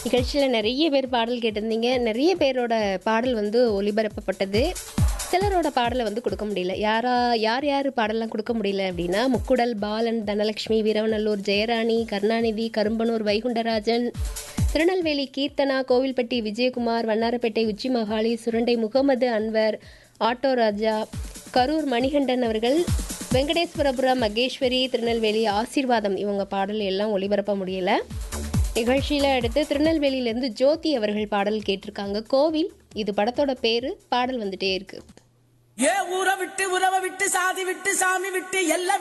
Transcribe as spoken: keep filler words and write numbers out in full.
நிகழ்ச்சியில் நிறைய பேர் பாடல் கேட்டிருந்தீங்க. நிறைய பேரோட பாடல் வந்து ஒளிபரப்பப்பட்டது. சிலரோட பாடலை வந்து கொடுக்க முடியல. யாரா யார் யார் பாடலாம் கொடுக்க முடியல அப்படின்னா, முக்குடல் பாலன், தனலட்சுமி, வீரவநல்லூர் ஜெயராணி, கருணாநிதி, கரும்பனூர் வைகுண்டராஜன், திருநெல்வேலி கீர்த்தனா, கோவில்பட்டி விஜயகுமார், வண்ணாரப்பேட்டை உச்சி மகாலி, சுரண்டை முகமது அன்வர், ஆட்டோ ராஜா, கரூர் மணிகண்டன் அவர்கள், வெங்கடேஸ்வரபுரம் மகேஸ்வரி, திருநெல்வேலி ஆசீர்வாதம், இவங்க பாடல் எல்லாம் ஒளிபரப்ப முடியல. நிகழ்ச்சியில் அடுத்து திருநெல்வேலியிலேருந்து ஜோதி அவர்கள் பாடல் கேட்டிருக்காங்க. கோவில், இது படத்தோட பேரு. பாடல் வந்துட்டே இருக்கு. ஏ ஊரை விட்டு உறவை விட்டு சாதி விட்டு சாமி விட்டு எல்லாம்